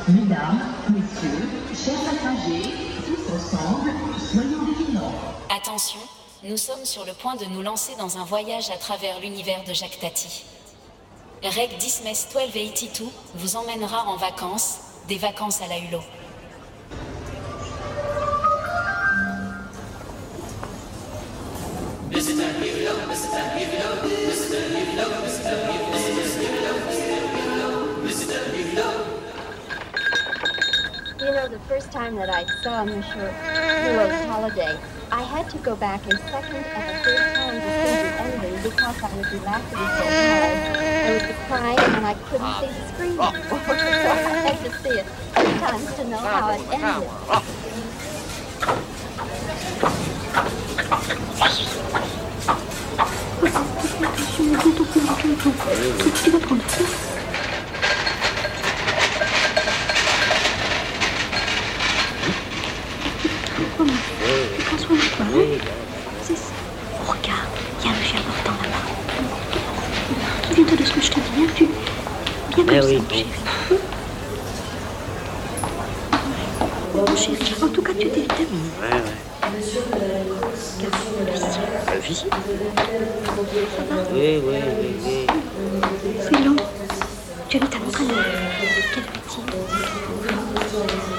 Mesdames, messieurs, chers passagers, tous ensemble, soyons vigilants. Attention, nous sommes sur le point de nous lancer dans un voyage à travers l'univers de Jacques Tati. Reg 10 Mess 1282 vous emmènera en vacances, des vacances à la Hulot. You know, the first time that I saw Monsieur Hulot's Holiday, I had to go back a second and a third time to see the ending because I was relaxing so hard. I was crying and I couldn't see the screen anymore, so I had to see it 3 times to know how it ended. C'est ça. Oh, regarde, il y a un monsieur important là-bas. Souviens-toi de ce que je te dis, hein, tu... Bien comme ça, mon chéri. Mon chéri, en tout cas, tu t'es établi. Ouais. Regarde, L'officier. ça va? Oui. C'est long. Tu as vu ta montre à l'heure. Quelle petite.